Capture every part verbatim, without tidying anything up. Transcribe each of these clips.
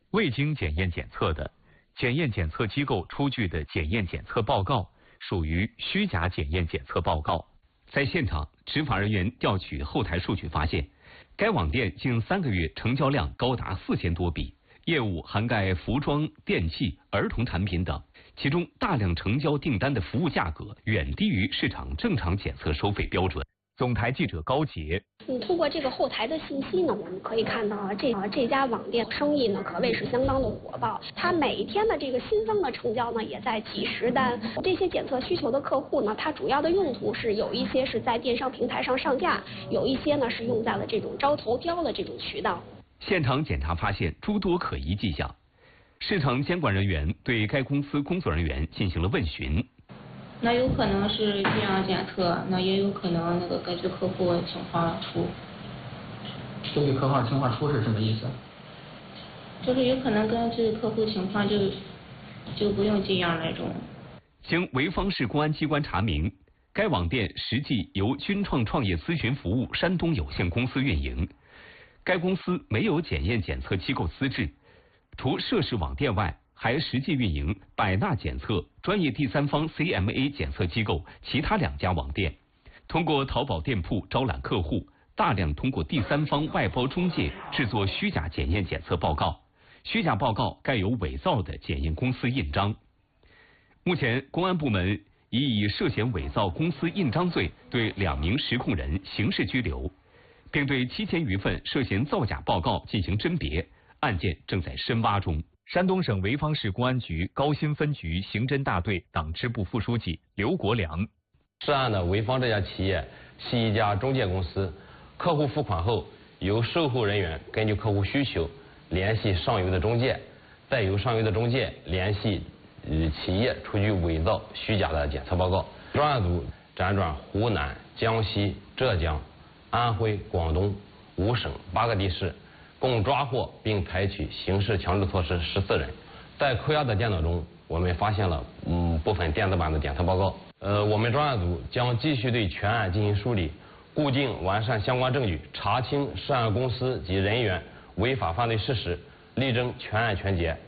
未经检验检测的，检验检测机构出具的检验检测报告属于虚假检验检测报告。在现场，执法人员调取后台数据发现，该网店近三个月成交量高达四千多笔，业务涵盖服装、电器、儿童产品等，其中大量成交订单的服务价格远低于市场正常检测收费标准。总台记者高杰， 嗯，通过这个后台的信息呢，我们可以看到这啊这家网店生意呢可谓是相当的火爆，它每一天的这个新增的成交呢也在几十单。这些检测需求的客户呢，它主要的用途是有一些是在电商平台上上架，有一些呢是用在了这种招投标的这种渠道。 现场检查发现诸多可疑迹象，市场监管人员对该公司工作人员进行了问询。 那有可能是这样检测，那也有可能那个根据客户情况出。 根据客户情况出是什么意思？ 就是有可能根据客户情况就就不用这样那种。 经潍坊市公安机关查明，该网店实际由君创创业咨询服务山东有限公司运营，该公司没有检验检测机构资质，除涉事网店外，还实际运营百纳检测专业第三方 C M A 检测机构其他两家网店，通过淘宝店铺招揽客户，大量通过第三方外包中介制作虚假检验检测报告，虚假报告盖有伪造的检验公司印章。目前，公安部门已以涉嫌伪造公司印章罪对两名实控人刑事拘留，并对七千余份涉嫌造假报告进行甄别，案件正在深挖中。山东省潍坊市公安局高新分局刑侦大队党支部副书记刘国良。 涉案的潍坊这家企业是一家中介公司，客户付款后，由售后人员根据客户需求联系上游的中介，再由上游的中介联系与企业出具伪造虚假的检测报告。专案组辗转湖南、江西、浙江、安徽、广东五省八个地市，共抓获并采取刑事强制措施十四人。在扣押的电脑中，我们发现了嗯部分电子版的检测报告。呃，我们专案组将继续对全案进行梳理，固定完善相关证据，查清涉案公司及人员违法犯罪事实，力争全案全结。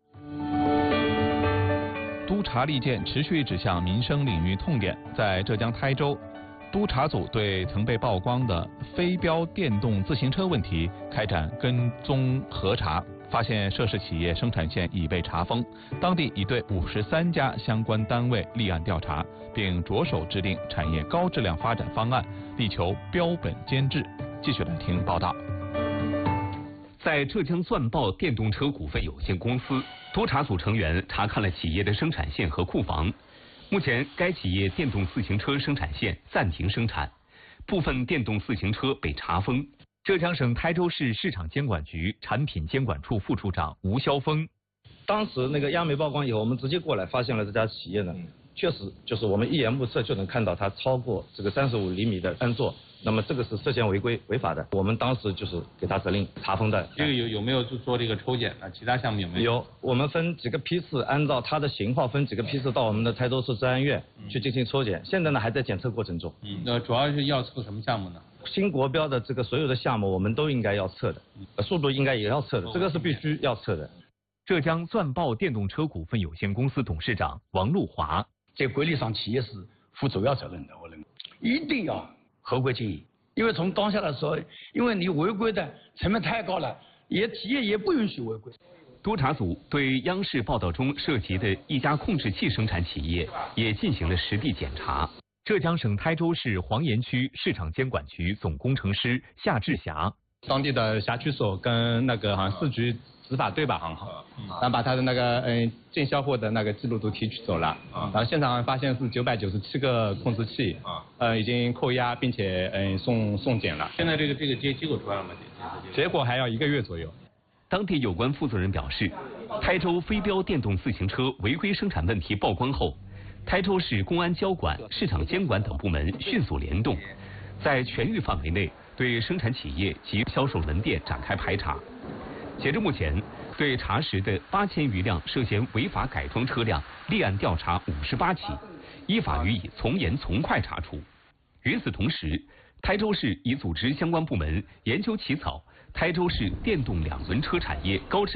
督查利剑持续指向民生领域痛点，在浙江台州，督查组对曾被曝光的非标电动自行车问题开展跟踪核查，发现涉事企业生产线已被查封，当地已对五十三家相关单位立案调查，并着手制定产业高质量发展方案，力求标本兼治。继续来听报道。 在浙江钻豹电动车股份有限公司，督查组成员查看了企业的生产线和库房。目前，该企业电动自行车生产线暂停生产，部分电动自行车被查封。浙江省台州市市场监管局产品监管处副处长吴霄峰， 当时那个央媒曝光以后，我们直接过来发现了这家企业呢，确实就是我们一眼目测就能看到它超过这个三十五厘米的安座，那么这个是涉嫌违规违法的，我们当时就是给他责令查封的。 这个有有没有做做这个抽检啊？其他项目有没有？ 有，我们分几个批次，按照它的型号分几个批次到我们的台州市治安院去进行抽检，现在呢还在检测过程中。 嗯，那主要是要测什么项目呢？ 新国标的这个所有的项目我们都应该要测的，速度应该也要测的，这个是必须要测的。 浙江钻豹电动车股份有限公司董事长王路华， 在管理上企业是负主要责任的，我认为一定要合规经营，因为从当下来说，因为你违规的成本太高了，也企业也不允许违规。 督查组对央视报道中涉及的一家控制器生产企业也进行了实地检查。浙江省台州市黄岩区市场监管局总工程师夏志霞， 当地的辖区所跟那个好像市局执法队吧，很好，然后把他的那个嗯进销货的那个记录都提取走了，然后现场发现是九百九十七个控制器，呃已经扣押并且嗯送送检了。 现在这个这个结结果出来了吗？ 结果还要一个月左右。 当地有关负责人表示，台州非标电动自行车违规生产问题曝光后，台州市公安交管、市场监管等部门迅速联动，在全域范围内对生产企业及销售门店展开排查。截至目前，对查实的八千余辆涉嫌违法改装车辆立案调查五十八起，依法予以从严从快查处。与此同时，台州市已组织相关部门研究起草台州市电动两轮车产业高质